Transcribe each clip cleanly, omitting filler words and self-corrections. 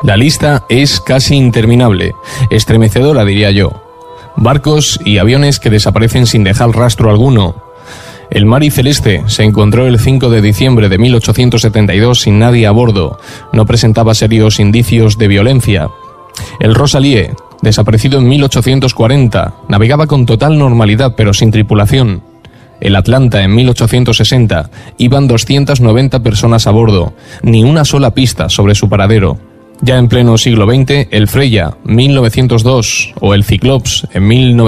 La lista es casi interminable, estremecedora diría yo. Barcos y aviones que desaparecen sin dejar rastro alguno. El Mari Celeste se encontró el 5 de diciembre de 1872 sin nadie a bordo. No presentaba serios indicios de violencia. El Rosalie, desaparecido en 1840, navegaba con total normalidad pero sin tripulación. El Atlanta en 1860, iban 290 personas a bordo, ni una sola pista sobre su paradero. Ya en pleno siglo XX, el Freya, 1902, o el Cyclops, en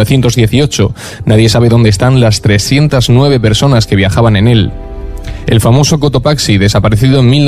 1918, nadie sabe dónde están las 309 personas que viajaban en él. El famoso Cotopaxi, desaparecido en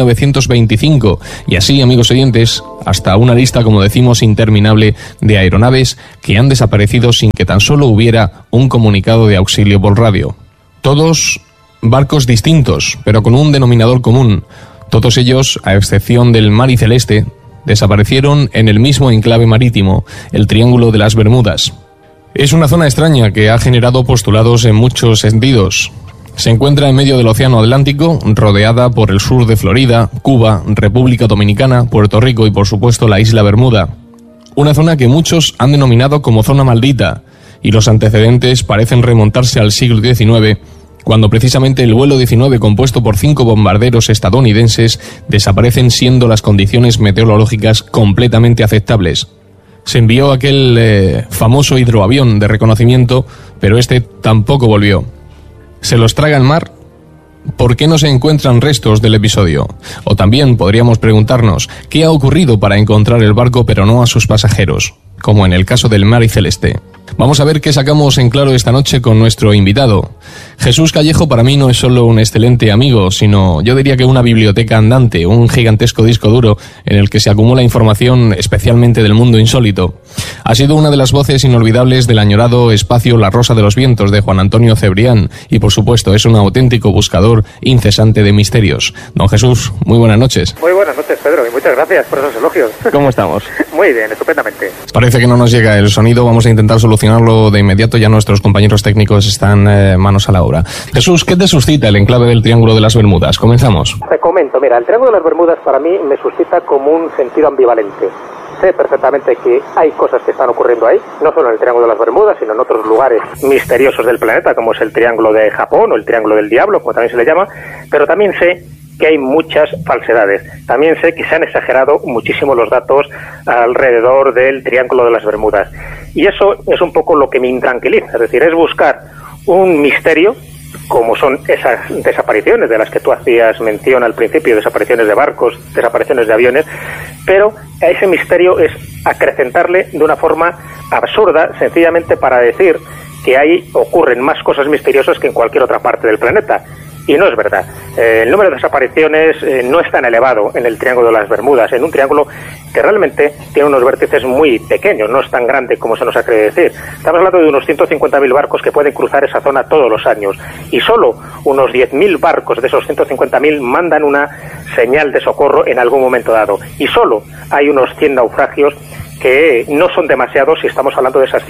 1925, y así, amigos oyentes, hasta una lista, como decimos, interminable de aeronaves que han desaparecido sin que tan solo hubiera un comunicado de auxilio por radio. Todos barcos distintos, pero con un denominador común. Todos ellos, a excepción del Mari Celeste, desaparecieron en el mismo enclave marítimo, el Triángulo de las Bermudas. Es una zona extraña que ha generado postulados en muchos sentidos. Se encuentra en medio del Océano Atlántico, rodeada por el sur de Florida, Cuba, República Dominicana, Puerto Rico y, por supuesto, la isla Bermuda. Una zona que muchos han denominado como zona maldita, y los antecedentes parecen remontarse al siglo XIX, cuando precisamente el vuelo 19, compuesto por 5 bombarderos estadounidenses, desaparecen siendo las condiciones meteorológicas completamente aceptables. Se envió aquel famoso hidroavión de reconocimiento, pero este tampoco volvió. ¿Se los traga el mar? ¿Por qué no se encuentran restos del episodio? O también podríamos preguntarnos, ¿qué ha ocurrido para encontrar el barco pero no a sus pasajeros? Como en el caso del Mari Celeste. Vamos a ver qué sacamos en claro esta noche con nuestro invitado. Jesús Callejo para mí no es solo un excelente amigo, sino yo diría que una biblioteca andante, un gigantesco disco duro en el que se acumula información especialmente del mundo insólito. Ha sido una de las voces inolvidables del añorado espacio La Rosa de los Vientos de Juan Antonio Cebrián y por supuesto es un auténtico buscador incesante de misterios. Don Jesús, muy buenas noches. Muy buenas noches, Pedro, y muchas gracias por esos elogios. ¿Cómo estamos? Muy bien, estupendamente. Parece que no nos llega el sonido, vamos a intentar solucionarlo de inmediato, ya nuestros compañeros técnicos están manos a la obra. Jesús, ¿qué te suscita el enclave del Triángulo de las Bermudas? Comenzamos. Te comento, mira, el Triángulo de las Bermudas para mí me suscita como un sentido ambivalente. Sé perfectamente que hay cosas que están ocurriendo ahí, no solo en el Triángulo de las Bermudas, sino en otros lugares misteriosos del planeta, como es el Triángulo de Japón o el Triángulo del Diablo, como también se le llama, pero también sé que hay muchas falsedades. También sé que se han exagerado muchísimo los datos alrededor del Triángulo de las Bermudas. Y eso es un poco lo que me intranquiliza, es decir, es buscar un misterio, como son esas desapariciones de las que tú hacías mención al principio, desapariciones de barcos, desapariciones de aviones, pero a ese misterio es acrecentarle de una forma absurda, sencillamente para decir que ahí ocurren más cosas misteriosas que en cualquier otra parte del planeta. Y no es verdad. El número de desapariciones no es tan elevado en el Triángulo de las Bermudas, en un triángulo que realmente tiene unos vértices muy pequeños, no es tan grande como se nos ha querido decir. Estamos hablando de unos 150.000 barcos que pueden cruzar esa zona todos los años, y solo unos 10.000 barcos de esos 150.000 mandan una señal de socorro en algún momento dado, y solo hay unos 100 naufragios que no son demasiados si estamos hablando de esas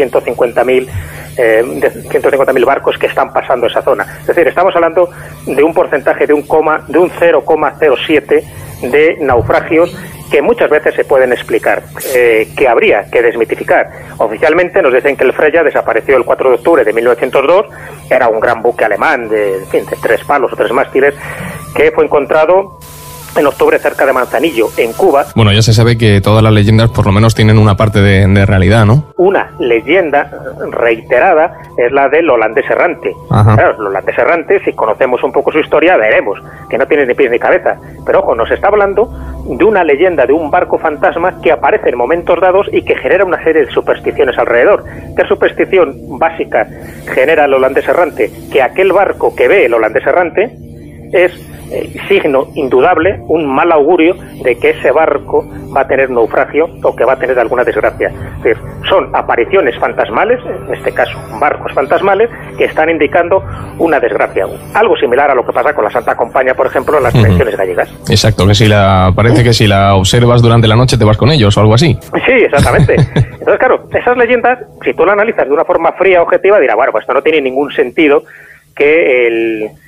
150.000 barcos que están pasando esa zona. Es decir, estamos hablando de un porcentaje de un 0,07 de naufragios que muchas veces se pueden explicar, que habría que desmitificar. Oficialmente nos dicen que el Freya desapareció el 4 de octubre de 1902, era un gran buque alemán de 3 palos o 3 mástiles, que fue encontrado en octubre cerca de Manzanillo, en Cuba. Bueno, ya se sabe que todas las leyendas por lo menos tienen una parte de realidad, ¿no? Una leyenda reiterada es la del holandés errante. Claro, el holandés errante, si conocemos un poco su historia, veremos que no tiene ni pies ni cabeza. Pero ojo, nos está hablando de una leyenda de un barco fantasma que aparece en momentos dados y que genera una serie de supersticiones alrededor. ¿Qué superstición básica genera el holandés errante? Que aquel barco que ve el holandés errante es signo indudable, un mal augurio de que ese barco va a tener naufragio o que va a tener alguna desgracia. Es decir, son apariciones fantasmales, en este caso barcos fantasmales, que están indicando una desgracia. Algo similar a lo que pasa con la Santa Compañía, por ejemplo, en las tradiciones gallegas. Exacto, que parece que si la observas durante la noche te vas con ellos o algo así. Sí, exactamente. Entonces, claro, esas leyendas, si tú la analizas de una forma fría, objetiva, dirá, bueno, pues esto no tiene ningún sentido que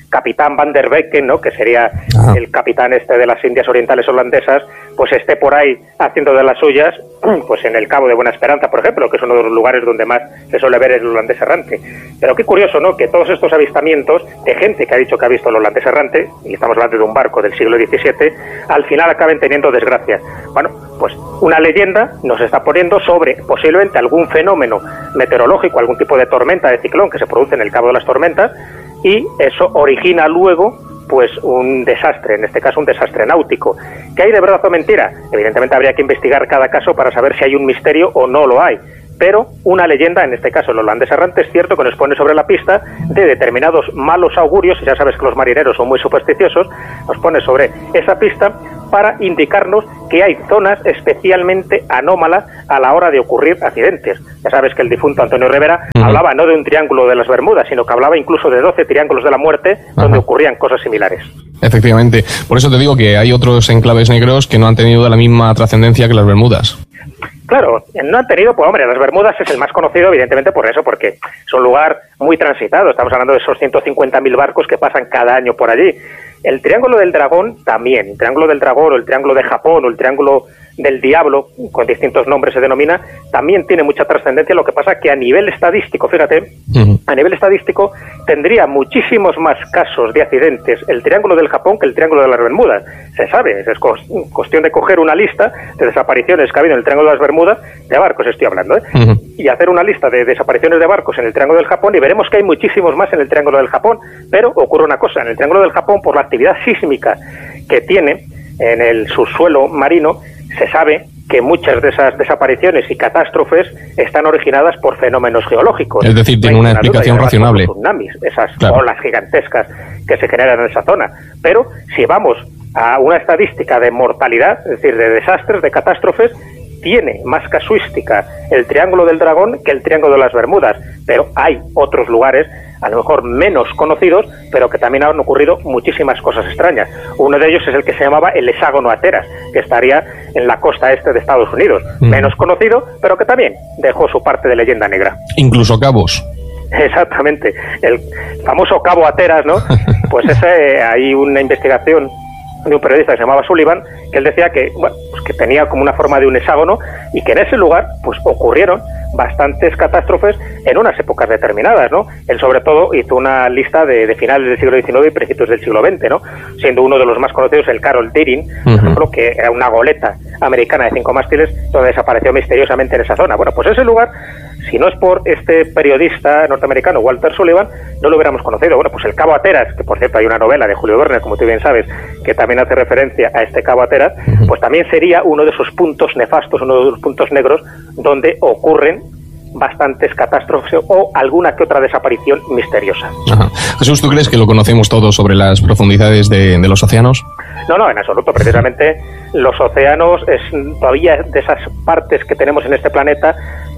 capitán Van der Becken, ¿no?, que sería el capitán de las Indias Orientales holandesas, pues esté por ahí haciendo de las suyas, pues en el Cabo de Buena Esperanza, por ejemplo, que es uno de los lugares donde más se suele ver el holandés errante. Pero qué curioso, ¿no?, que todos estos avistamientos de gente que ha dicho que ha visto el holandés errante, y estamos hablando de un barco del siglo XVII, al final acaben teniendo desgracias. Bueno, pues una leyenda nos está poniendo sobre posiblemente algún fenómeno meteorológico, algún tipo de tormenta, de ciclón que se produce en el Cabo de las Tormentas, y eso origina luego pues un desastre, en este caso un desastre náutico. ¿Qué hay de verdad o mentira? Evidentemente habría que investigar cada caso para saber si hay un misterio o no lo hay, pero una leyenda, en este caso el holandés errante, es cierto que nos pone sobre la pista de determinados malos augurios, y ya sabes que los marineros son muy supersticiosos, nos pone sobre esa pista para indicarnos que hay zonas especialmente anómalas a la hora de ocurrir accidentes. Ya sabes que el difunto Antonio Rivera hablaba no de un triángulo de las Bermudas, sino que hablaba incluso de 12 triángulos de la muerte donde ocurrían cosas similares. Efectivamente. Por eso te digo que hay otros enclaves negros que no han tenido la misma trascendencia que las Bermudas. Claro, no han tenido, pues hombre, las Bermudas es el más conocido, evidentemente por eso, porque es un lugar muy transitado. Estamos hablando de esos 150.000 barcos que pasan cada año por allí. El Triángulo del Dragón también, el Triángulo del Dragón o el Triángulo de Japón o el Triángulo del Diablo, con distintos nombres se denomina, también tiene mucha trascendencia. Lo que pasa que a nivel estadístico, fíjate, a nivel estadístico tendría muchísimos más casos de accidentes el Triángulo del Japón que el Triángulo de las Bermudas. Se sabe, es cuestión de coger una lista de desapariciones que ha habido en el Triángulo de las Bermudas, de barcos estoy hablando, y hacer una lista de desapariciones de barcos en el Triángulo del Japón, y veremos que hay muchísimos más en el Triángulo del Japón. Pero ocurre una cosa, en el Triángulo del Japón, por la actividad sísmica que tiene en el subsuelo marino, se sabe que muchas de esas desapariciones y catástrofes están originadas por fenómenos geológicos. Es decir, tiene una explicación razonable. Tsunamis, esas olas gigantescas que se generan en esa zona. Pero si vamos a una estadística de mortalidad, es decir, de desastres, de catástrofes, tiene más casuística el Triángulo del Dragón que el Triángulo de las Bermudas. Pero hay otros lugares, a lo mejor menos conocidos, pero que también han ocurrido muchísimas cosas extrañas. Uno de ellos es el que se llamaba el hexágono Ateras, que estaría en la costa este de Estados Unidos. Menos conocido, pero que también dejó su parte de leyenda negra. Incluso cabos. Exactamente. El famoso Cabo Ateras, ¿no? Pues ese, hay una investigación de un periodista que se llamaba Sullivan, que él decía que, bueno, pues que tenía como una forma de un hexágono, y que en ese lugar pues ocurrieron bastantes catástrofes en unas épocas determinadas, ¿no? Él sobre todo hizo una lista de finales del siglo XIX y principios del siglo XX, ¿no? Siendo uno de los más conocidos el Carol Deering, por ejemplo, que era una goleta americana de 5 mástiles donde desapareció misteriosamente en esa zona. Bueno, pues ese lugar, si no es por este periodista norteamericano Walter Sullivan, no lo hubiéramos conocido. Bueno, pues el Cabo Ateras, que por cierto hay una novela de Julio Verne, como tú bien sabes, que también hace referencia a este Cabo Ateras, pues también sería uno de esos puntos nefastos, uno de los puntos negros donde ocurren bastantes catástrofes o alguna que otra desaparición misteriosa. Jesús, ¿tú crees que lo conocemos todo sobre las profundidades de los océanos? No, en absoluto. Precisamente los océanos es todavía de esas partes que tenemos en este planeta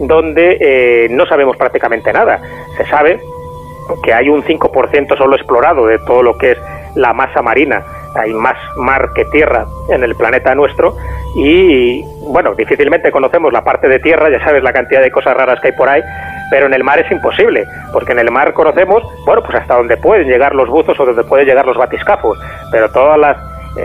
donde no sabemos prácticamente nada. Se sabe que hay un 5% solo explorado de todo lo que es la masa marina. Hay más mar que tierra en el planeta nuestro y, bueno, difícilmente conocemos la parte de tierra, ya sabes la cantidad de cosas raras que hay por ahí, pero en el mar es imposible, porque en el mar conocemos, bueno, pues hasta donde pueden llegar los buzos o donde pueden llegar los batiscafos, pero todas las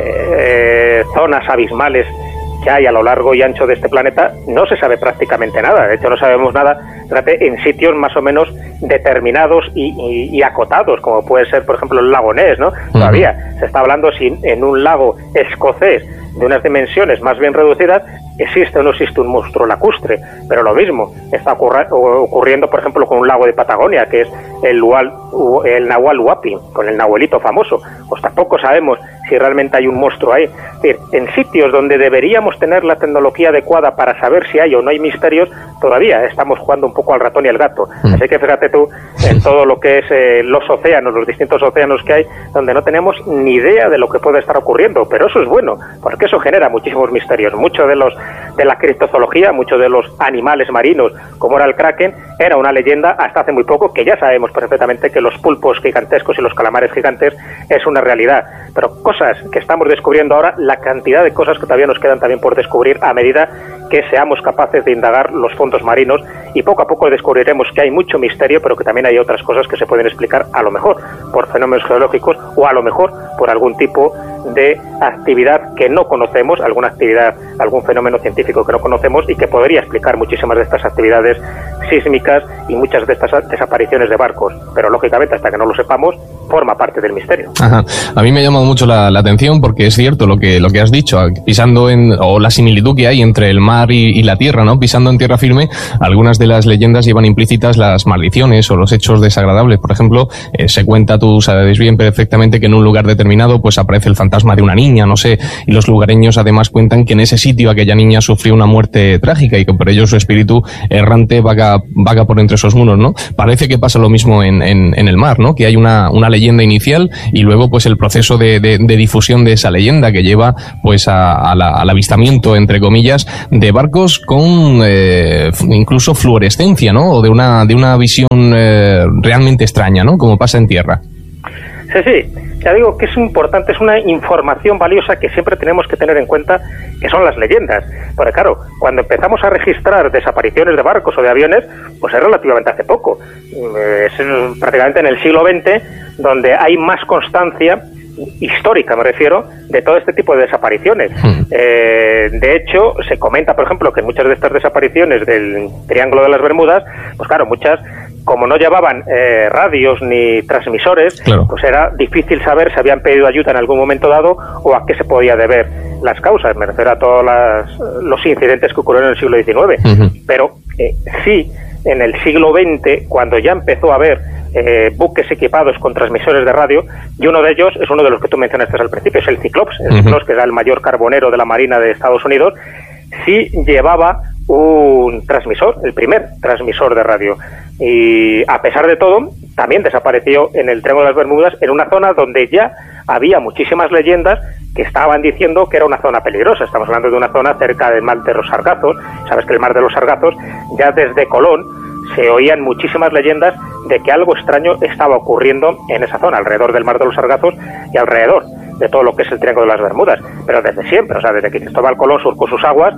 zonas abismales que hay a lo largo y ancho de este planeta no se sabe prácticamente nada. De hecho, no sabemos nada en sitios más o menos determinados y acotados, como puede ser, por ejemplo, el lago Ness, ¿no? Todavía se está hablando si en un lago escocés de unas dimensiones más bien reducidas existe o no existe un monstruo lacustre, pero lo mismo está ocurriendo, por ejemplo, con un lago de Patagonia, que es el Nahual Huapi, con el Nahuelito famoso. Pues tampoco sabemos si realmente hay un monstruo ahí. Es decir, en sitios donde deberíamos tener la tecnología adecuada para saber si hay o no hay misterios, todavía estamos jugando un poco al ratón y al gato. Así que fíjate tú en todo lo que es los océanos, los distintos océanos que hay, donde no tenemos ni idea de lo que puede estar ocurriendo. Pero eso es bueno, porque eso genera muchísimos misterios. Muchos de los de la criptozoología, muchos de los animales marinos, como era el kraken, era una leyenda hasta hace muy poco, que ya sabemos perfectamente que los pulpos gigantescos y los calamares gigantes es una realidad. Pero cosas que estamos descubriendo ahora, la cantidad de cosas que todavía nos quedan también por descubrir a medida que seamos capaces de indagar los fondos marinos, y poco a poco descubriremos que hay mucho misterio, pero que también hay otras cosas que se pueden explicar a lo mejor por fenómenos geológicos o a lo mejor por algún tipo de actividad que no conocemos, alguna actividad, algún fenómeno científico que no conocemos y que podría explicar muchísimas de estas actividades sísmicas y muchas de estas desapariciones de barcos. Pero lógicamente, hasta que no lo sepamos, forma parte del misterio. Ajá. A mí me ha llamado mucho la atención porque es cierto lo que has dicho, pisando o la similitud que hay entre el mar y la tierra, ¿no? Pisando en tierra firme, algunas de las leyendas llevan implícitas las maldiciones o los hechos desagradables. Por ejemplo, se cuenta, tú sabes bien perfectamente, que en un lugar determinado pues aparece el fantasma de una niña, no sé, y los lugareños además cuentan que en ese sitio aquella niña sufrió una muerte trágica y que por ello su espíritu errante vaga por entre esos muros, ¿no? Parece que pasa lo mismo en el mar, ¿no? Que hay una leyenda inicial y luego pues el proceso de difusión de esa leyenda que lleva pues al avistamiento, entre comillas, de barcos con incluso fluorescencia, ¿no? O de una visión realmente extraña, ¿no? Como pasa en tierra. Sí, ya digo que es importante, es una información valiosa que siempre tenemos que tener en cuenta, que son las leyendas. Porque claro, cuando empezamos a registrar desapariciones de barcos o de aviones, pues es relativamente hace poco. Es prácticamente en el siglo XX donde hay más constancia histórica, me refiero, de todo este tipo de desapariciones. De hecho, se comenta, por ejemplo, que muchas de estas desapariciones del Triángulo de las Bermudas, pues claro, muchas, como no llevaban radios ni transmisores, claro, pues era difícil saber si habían pedido ayuda en algún momento dado o a qué se podía deber las causas. Me refiero a todos los incidentes que ocurrieron en el siglo XIX. Pero sí, en el siglo XX, cuando ya empezó a haber buques equipados con transmisores de radio, y uno de ellos es uno de los que tú mencionaste al principio, es el Cyclops. El Cyclops, que era el mayor carbonero de la Marina de Estados Unidos, sí llevaba un transmisor, el primer transmisor de radio, y a pesar de todo también desapareció en el Triángulo de las Bermudas, en una zona donde ya había muchísimas leyendas que estaban diciendo que era una zona peligrosa. Estamos hablando de una zona cerca del Mar de los Sargazos. Sabes que el Mar de los Sargazos, ya desde Colón se oían muchísimas leyendas de que algo extraño estaba ocurriendo en esa zona, alrededor del Mar de los Sargazos y alrededor de todo lo que es el Triángulo de las Bermudas, pero desde siempre, o sea, desde que Cristóbal Colón surcó sus aguas,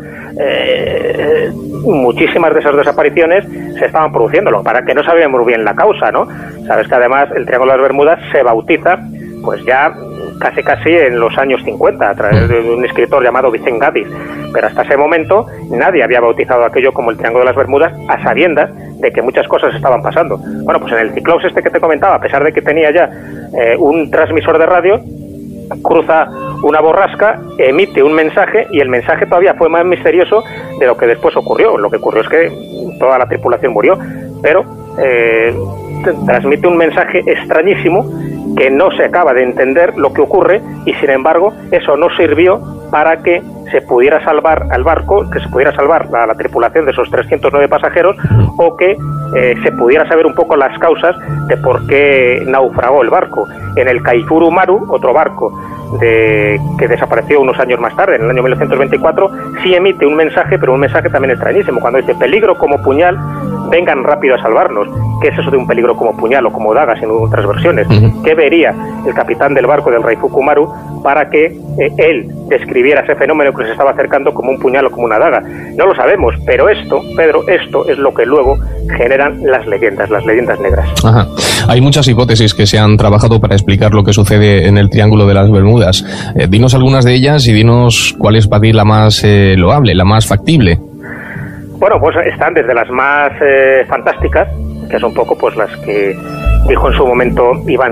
muchísimas de esas desapariciones se estaban produciendo, para que no sabíamos bien la causa, ¿no? Sabes que además el Triángulo de las Bermudas se bautiza, pues ya casi en los años 50, a través de un escritor llamado Vicent Gaddis, pero hasta ese momento nadie había bautizado aquello como el Triángulo de las Bermudas, a sabiendas de que muchas cosas estaban pasando. Bueno, pues en el Cyclops este que te comentaba, a pesar de que tenía ya un transmisor de radio, cruza una borrasca, emite un mensaje, y el mensaje todavía fue más misterioso de lo que después ocurrió. Lo que ocurrió es que toda la tripulación murió, pero transmite un mensaje extrañísimo que no se acaba de entender lo que ocurre, y sin embargo eso no sirvió para que se pudiera salvar al barco, que se pudiera salvar a la tripulación de esos 309 pasajeros, o que se pudiera saber un poco las causas de por qué naufragó el barco. En el Kaifuru Maru, otro barco que desapareció unos años más tarde, en el año 1924, sí emite un mensaje, pero un mensaje también extrañísimo, cuando dice: peligro como puñal, vengan rápido a salvarnos. ¿Qué es eso de un peligro como puñal o como daga, sin otras versiones? ¿Qué vería el capitán del barco del Raifuku Maru para que él describiera ese fenómeno que se estaba acercando como un puñal o como una daga? No lo sabemos, pero esto, Pedro, esto es lo que luego generan las leyendas negras. Ajá. Hay muchas hipótesis que se han trabajado para explicar lo que sucede en el Triángulo de las Bermudas. Dinos algunas de ellas y dinos cuál es para ti la más loable, la más factible. Bueno, pues están desde las más fantásticas, que son un poco pues las que dijo en su momento Ivan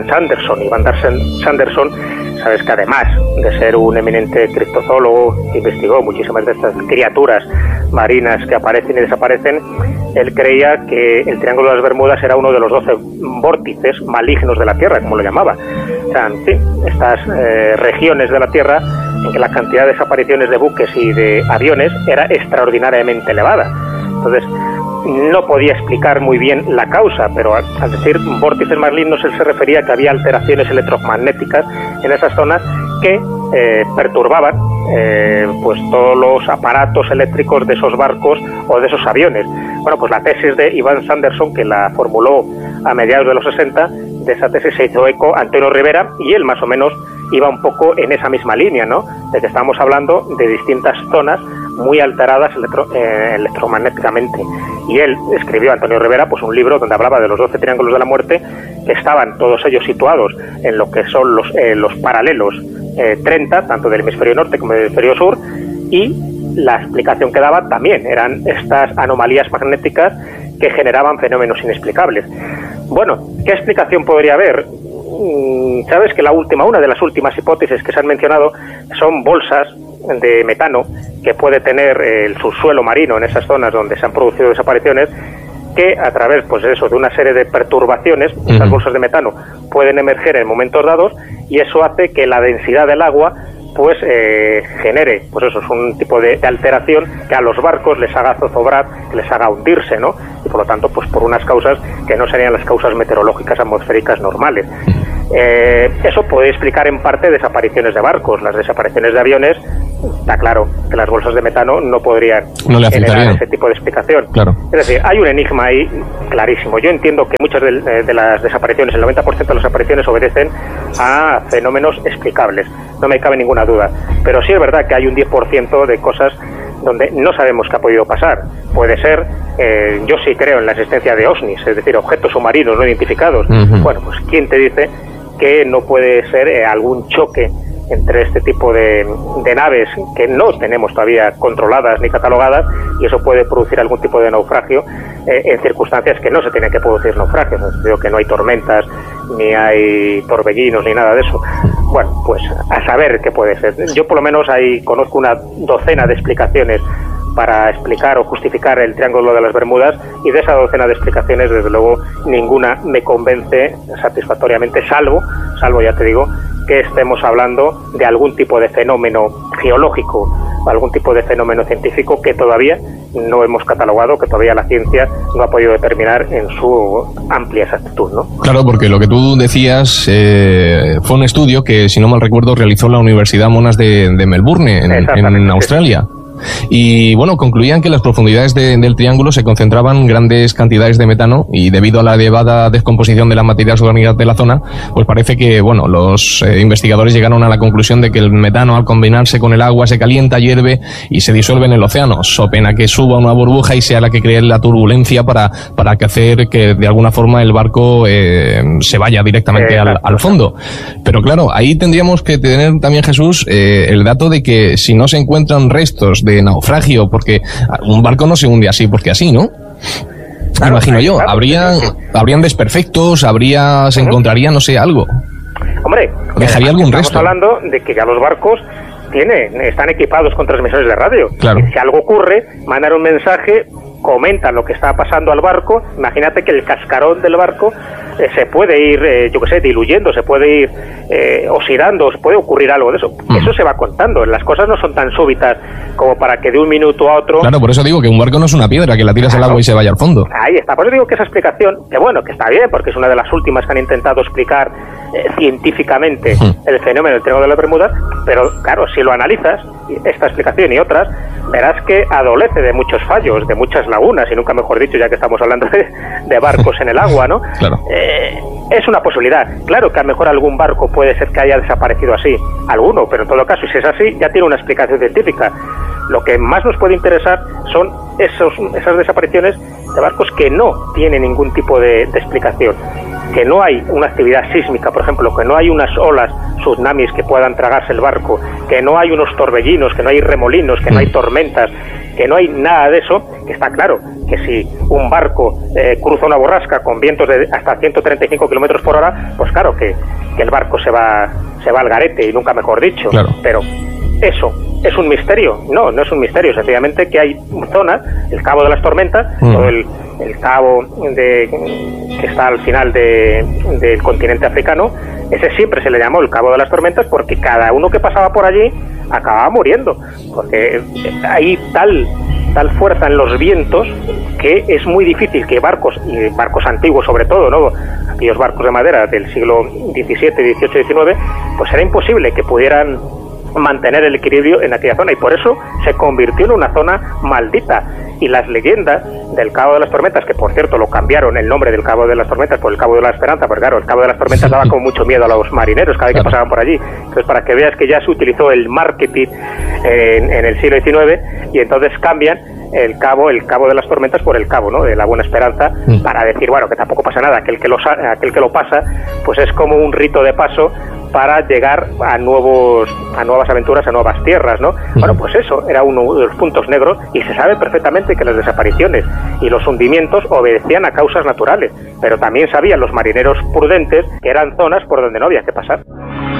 Sanderson. Sabes que además de ser un eminente criptozoólogo que investigó muchísimas de estas criaturas marinas que aparecen y desaparecen, él creía que el Triángulo de las Bermudas era uno de los 12 vórtices malignos de la Tierra, como lo llamaba. O sea, en fin, estas regiones de la Tierra en que la cantidad de desapariciones de buques y de aviones era extraordinariamente elevada. Entonces, no podía explicar muy bien la causa, pero al decir vórtices malignos, él se refería a que había alteraciones electromagnéticas en esas zonas que perturbaban pues todos los aparatos eléctricos de esos barcos o de esos aviones. Bueno, pues la tesis de Ivan Sanderson, que la formuló a mediados de los 60, de esa tesis se hizo eco Antonio Rivera, y él más o menos iba un poco en esa misma línea, ¿no? De que estamos hablando de distintas zonas muy alteradas electromagnéticamente. Y él escribió, Antonio Rivera, pues un libro donde hablaba de los 12 triángulos de la muerte, que estaban todos ellos situados en lo que son los paralelos 30, tanto del hemisferio norte como del hemisferio sur, y la explicación que daba también eran estas anomalías magnéticas que generaban fenómenos inexplicables. Bueno, ¿qué explicación podría haber? Sabes que una de las últimas hipótesis que se han mencionado son bolsas de metano que puede tener el subsuelo marino en esas zonas donde se han producido desapariciones, que a través, pues eso, de una serie de perturbaciones, esas bolsas de metano pueden emerger en momentos dados, y eso hace que la densidad del agua pues genere, pues eso, es un tipo de alteración que a los barcos les haga zozobrar, que les haga hundirse, ¿no? Y por lo tanto, pues por unas causas que no serían las causas meteorológicas atmosféricas normales. Eso puede explicar en parte desapariciones de barcos. Las desapariciones de aviones, está claro que las bolsas de metano no podrían generar ese tipo de explicación. Claro. Es decir, hay un enigma ahí clarísimo. Yo entiendo que muchas de las desapariciones, el 90% de las desapariciones, obedecen a fenómenos explicables, no me cabe ninguna duda, pero sí es verdad que hay un 10% de cosas donde no sabemos qué ha podido pasar. Puede ser, yo sí creo en la existencia de OVNIs, es decir, objetos submarinos no identificados. Bueno, pues ¿quién te dice que no puede ser algún choque entre este tipo de naves que no tenemos todavía controladas ni catalogadas, y eso puede producir algún tipo de naufragio en circunstancias que no se tienen que producir naufragios? Digo que no hay tormentas, ni hay torbellinos, ni nada de eso. Bueno, pues a saber qué puede ser. Yo por lo menos ahí conozco una docena de explicaciones para explicar o justificar el Triángulo de las Bermudas, y de esa docena de explicaciones, desde luego, ninguna me convence satisfactoriamente, salvo ya te digo, que estemos hablando de algún tipo de fenómeno geológico o algún tipo de fenómeno científico que todavía no hemos catalogado, que todavía la ciencia no ha podido determinar en su amplia exactitud, ¿no? Claro, porque lo que tú decías fue un estudio que, si no mal recuerdo, realizó la Universidad Monash de Melbourne, en Australia. Y bueno, concluían que las profundidades del triángulo se concentraban grandes cantidades de metano, y debido a la elevada descomposición de las materias orgánicas de la zona, pues parece que, bueno, los investigadores llegaron a la conclusión de que el metano, al combinarse con el agua, se calienta, hierve y se disuelve en el océano, so pena que suba una burbuja y sea la que cree la turbulencia para hacer que de alguna forma el barco se vaya directamente al fondo. Pero claro, ahí tendríamos que tener también, Jesús, el dato de que si no se encuentran restos de naufragio, porque un barco no se hunde así porque así, ¿no? Claro, imagino yo, claro, habrían desperfectos, se encontraría, no sé, algo. Hombre, dejaría algún resto. Estamos hablando de que ya los barcos están equipados con transmisores de radio. Claro. Si algo ocurre, mandan un mensaje, comentan lo que está pasando al barco. Imagínate que el cascarón del barco se puede ir, diluyendo, se puede ir oxidando, se puede ocurrir algo de eso. Eso se va contando. Las cosas no son tan súbitas como para que de un minuto a otro... Claro, por eso digo que un barco no es una piedra, que la tiras al agua y se vaya al fondo. Ahí está. Por eso digo que esa explicación, que bueno, que está bien, porque es una de las últimas que han intentado explicar científicamente el fenómeno del Triángulo de las Bermudas, pero claro, si lo analizas, esta explicación y otras, verás que adolece de muchos fallos, de muchas lagunas, y nunca mejor dicho, ya que estamos hablando de barcos en el agua, ¿no? Claro. Es una posibilidad. Claro que a lo mejor algún barco puede ser que haya desaparecido así, alguno, pero en todo caso, si es así, ya tiene una explicación científica. Lo que más nos puede interesar son esas desapariciones de barcos que no tienen ningún tipo de explicación, que no hay una actividad sísmica, por ejemplo, que no hay unas olas tsunamis que puedan tragarse el barco, que no hay unos torbellinos, que no hay remolinos, que no hay tormentas, que no hay nada de eso. Que está claro que si un barco cruza una borrasca con vientos de hasta 135 kilómetros por hora, pues claro que el barco se va al garete, y nunca mejor dicho. Claro. Pero eso ¿es un misterio? No es un misterio, sencillamente que hay zonas, el Cabo de las Tormentas, todo el cabo que está al final del continente africano, ese siempre se le llamó el Cabo de las Tormentas porque cada uno que pasaba por allí acababa muriendo, porque hay tal tal fuerza en los vientos que es muy difícil que barcos, y barcos antiguos sobre todo, ¿no?, aquellos barcos de madera del siglo XVII, XVIII, XIX, pues era imposible que pudieran mantener el equilibrio en aquella zona, y por eso se convirtió en una zona maldita. Y las leyendas del Cabo de las Tormentas, que por cierto lo cambiaron el nombre del Cabo de las Tormentas por el Cabo de la Esperanza, porque claro, el Cabo de las Tormentas daba con mucho miedo a los marineros cada vez que pasaban por allí. Entonces, para que veas que ya se utilizó el marketing en el siglo XIX, y entonces cambian el cabo de las Tormentas por el Cabo, ¿no?, de la Buena Esperanza, para decir, bueno, que tampoco pasa nada, aquel que lo pasa, pues es como un rito de paso para llegar a nuevas aventuras, a nuevas tierras, ¿no? Bueno, pues eso era uno de los puntos negros, y se sabe perfectamente que las desapariciones y los hundimientos obedecían a causas naturales, pero también sabían los marineros prudentes que eran zonas por donde no había que pasar.